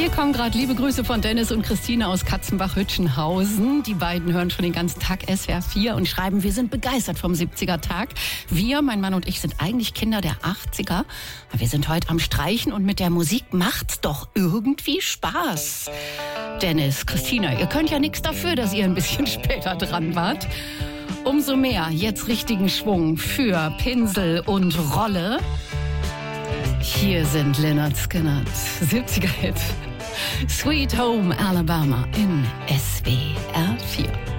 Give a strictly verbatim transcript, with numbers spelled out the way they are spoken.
Hier kommen gerade liebe Grüße von Dennis und Christine aus Katzenbach-Hütchenhausen. Die beiden hören schon den ganzen Tag S W R vier und schreiben, wir sind begeistert vom siebziger-Tag. Wir, mein Mann und ich, sind eigentlich Kinder der achtziger. Aber wir sind heute am Streichen und mit der Musik macht's doch irgendwie Spaß. Dennis, Christina, ihr könnt ja nichts dafür, dass ihr ein bisschen später dran wart. Umso mehr jetzt richtigen Schwung für Pinsel und Rolle. Hier sind Lynyrd Skynyrd, siebziger-Hit. Sweet Home Alabama in S W R vier.